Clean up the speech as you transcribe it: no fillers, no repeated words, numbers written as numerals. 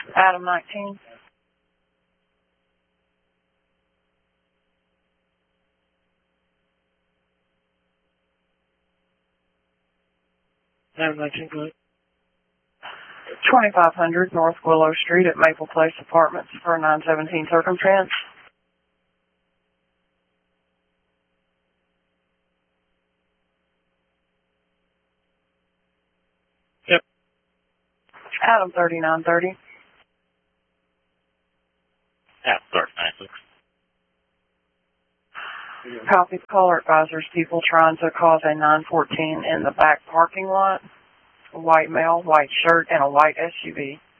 Adam 19. Adam 19, go ahead. 2500 North Willow Street at Maple Place Apartments for a 917 circumstance. Yep. Adam 3930. Adam 3930. Copy caller advisors, people trying to cause a 914 in the back parking lot. A white male, white shirt, and a white SUV.